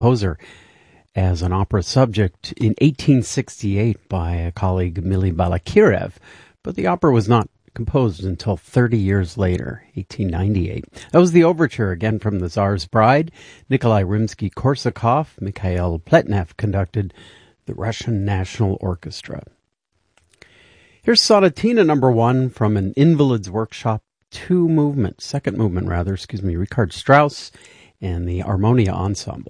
composer as an opera subject in 1868 by a colleague, Mily Balakirev, but the opera was not composed until 30 years later, 1898. That was the overture, again from The Tsar's Bride. Nikolai Rimsky-Korsakov, Mikhail Pletnev conducted the Russian National Orchestra. Here's Sonatina number 1 from an Invalids Workshop second movement, Richard Strauss and the Harmonia Ensemble.